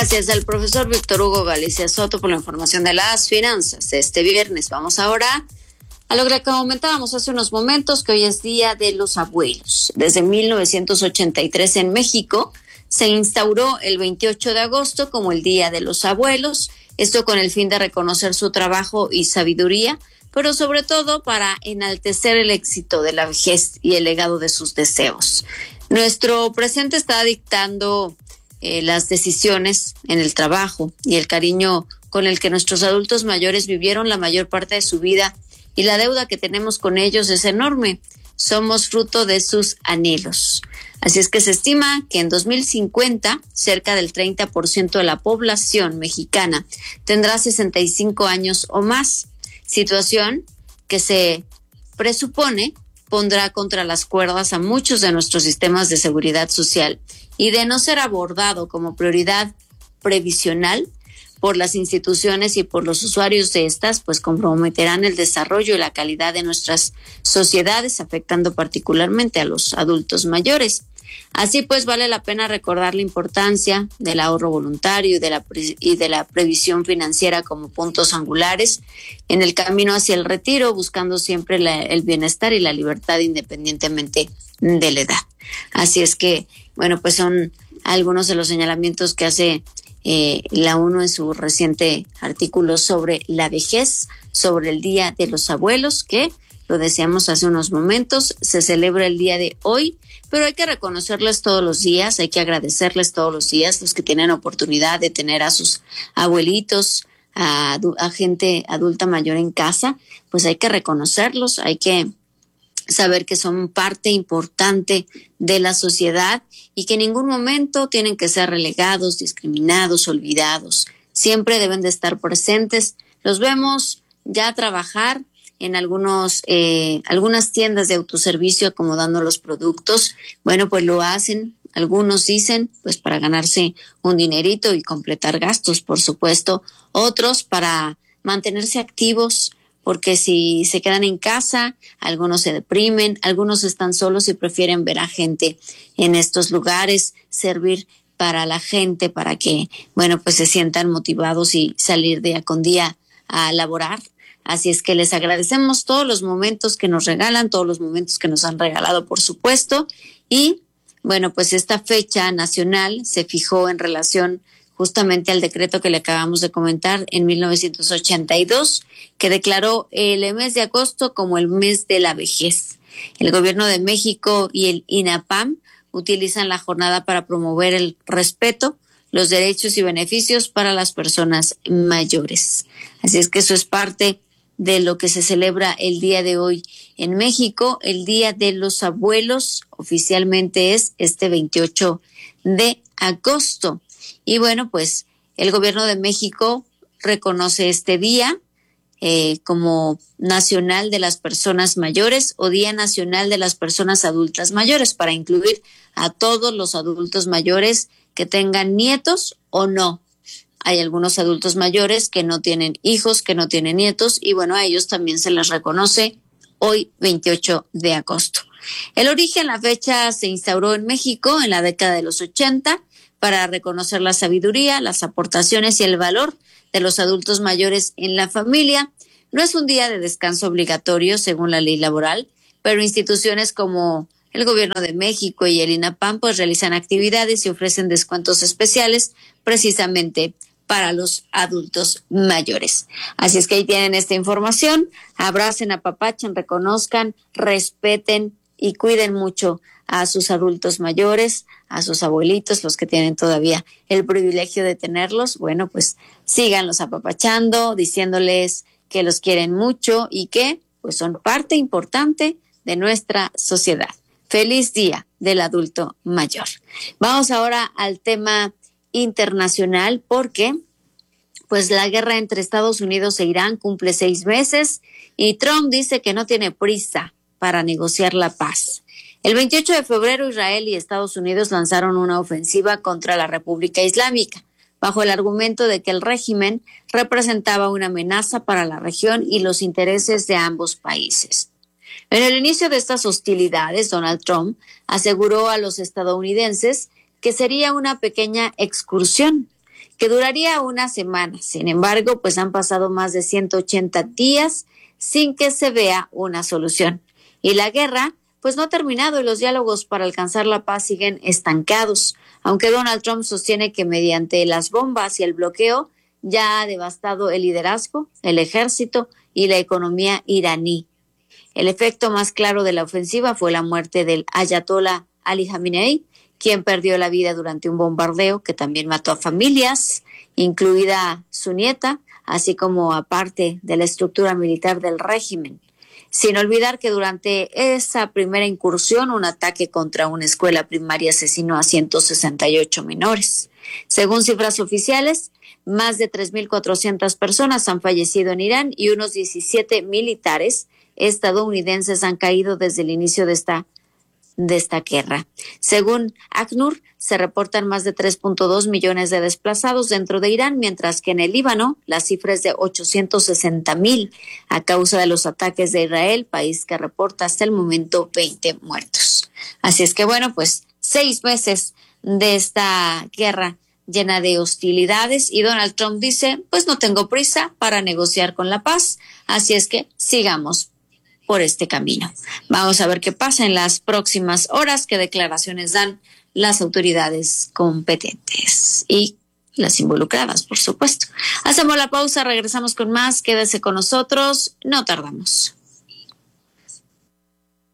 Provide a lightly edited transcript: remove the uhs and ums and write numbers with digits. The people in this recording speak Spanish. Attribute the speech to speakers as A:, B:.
A: Gracias al profesor Víctor Hugo Galicia Soto por la información de las finanzas de este viernes. Vamos ahora a lo que comentábamos hace unos momentos, que hoy es Día de los Abuelos. Desde 1983 en México se instauró el 28 de agosto como el Día de los Abuelos, esto con el fin de reconocer su trabajo y sabiduría, pero sobre todo para enaltecer el éxito de la vejez y el legado de sus deseos. Nuestro presente está dictando las decisiones en el trabajo y el cariño con el que nuestros adultos mayores vivieron la mayor parte de su vida, y la deuda que tenemos con ellos es enorme. Somos fruto de sus anhelos. Así es que se estima que en 2050 cerca del 30% de la población mexicana tendrá 65 años o más, situación que se presupone pondrá contra las cuerdas a muchos de nuestros sistemas de seguridad social, y de no ser abordado como prioridad previsional por las instituciones y por los usuarios de estas, pues comprometerán el desarrollo y la calidad de nuestras sociedades, afectando particularmente a los adultos mayores. Así pues, vale la pena recordar la importancia del ahorro voluntario y de la previsión financiera como puntos angulares en el camino hacia el retiro, buscando siempre el bienestar y la libertad independientemente de la edad. Así es que, bueno, pues son algunos de los señalamientos que hace la ONU en su reciente artículo sobre la vejez, sobre el Día de los Abuelos, que lo decíamos hace unos momentos, se celebra el día de hoy, pero hay que reconocerles todos los días, hay que agradecerles todos los días, los que tienen oportunidad de tener a sus abuelitos, a gente adulta mayor en casa, pues hay que reconocerlos, hay que saber que son parte importante de la sociedad y que en ningún momento tienen que ser relegados, discriminados, olvidados. Siempre deben de estar presentes. Los vemos ya trabajar en algunas tiendas de autoservicio acomodando los productos. Bueno, pues lo hacen, algunos dicen, pues para ganarse un dinerito y completar gastos, por supuesto. Otros para mantenerse activos, porque si se quedan en casa, algunos se deprimen, algunos están solos y prefieren ver a gente en estos lugares, servir para la gente, para que, bueno, pues se sientan motivados y salir día con día a laborar. Así es que les agradecemos todos los momentos que nos regalan, todos los momentos que nos han regalado, por supuesto. Y, bueno, pues esta fecha nacional se fijó en relación justamente al decreto que le acabamos de comentar en 1982, que declaró el mes de agosto como el mes de la vejez. El Gobierno de México y el INAPAM utilizan la jornada para promover el respeto, los derechos y beneficios para las personas mayores. Así es que eso es parte de lo que se celebra el día de hoy en México. El Día de los Abuelos oficialmente es este 28 de agosto. Y bueno, pues el Gobierno de México reconoce este día como Nacional de las Personas Mayores o Día Nacional de las Personas Adultas Mayores, para incluir a todos los adultos mayores que tengan nietos o no. Hay algunos adultos mayores que no tienen hijos, que no tienen nietos, y bueno, a ellos también se les reconoce hoy 28 de agosto. El origen, la fecha se instauró en México en la década de los 80 para reconocer la sabiduría, las aportaciones y el valor de los adultos mayores en la familia. No es un día de descanso obligatorio según la ley laboral, pero instituciones como el Gobierno de México y el INAPAM pues realizan actividades y ofrecen descuentos especiales precisamente para los adultos mayores. Así es que ahí tienen esta información. Abracen, apapachen, reconozcan, respeten y cuiden mucho a sus adultos mayores, a sus abuelitos, los que tienen todavía el privilegio de tenerlos. Bueno, pues síganlos apapachando, diciéndoles que los quieren mucho y que pues son parte importante de nuestra sociedad. Feliz Día del Adulto Mayor. Vamos ahora al tema internacional, porque pues la guerra entre Estados Unidos e Irán cumple 6 meses y Trump dice que no tiene prisa para negociar la paz. El 28 de febrero, Israel y Estados Unidos lanzaron una ofensiva contra la República Islámica, bajo el argumento de que el régimen representaba una amenaza para la región y los intereses de ambos países. En el inicio de estas hostilidades, Donald Trump aseguró a los estadounidenses que sería una pequeña excursión, que duraría una semana. Sin embargo, pues han pasado más de 180 días sin que se vea una solución. Y la guerra, pues no ha terminado y los diálogos para alcanzar la paz siguen estancados, aunque Donald Trump sostiene que mediante las bombas y el bloqueo ya ha devastado el liderazgo, el ejército y la economía iraní. El efecto más claro de la ofensiva fue la muerte del ayatolá Ali Khamenei, quien perdió la vida durante un bombardeo que también mató a familias, incluida su nieta, así como a parte de la estructura militar del régimen. Sin olvidar que durante esa primera incursión, un ataque contra una escuela primaria asesinó a 168 menores. Según cifras oficiales, más de 3.400 personas han fallecido en Irán y unos 17 militares estadounidenses han caído desde el inicio de esta guerra. Según ACNUR, se reportan más de 3.2 millones de desplazados dentro de Irán, mientras que en el Líbano la cifra es de 860,000 a causa de los ataques de Israel, país que reporta hasta el momento 20 muertos. Así es que bueno, pues 6 meses de esta guerra llena de hostilidades y Donald Trump dice, pues no tengo prisa para negociar con la paz, así es que sigamos por este camino. Vamos a ver qué pasa en las próximas horas, qué declaraciones dan las autoridades competentes y las involucradas, por supuesto. Hacemos la pausa, regresamos con más, quédese con nosotros, no tardamos.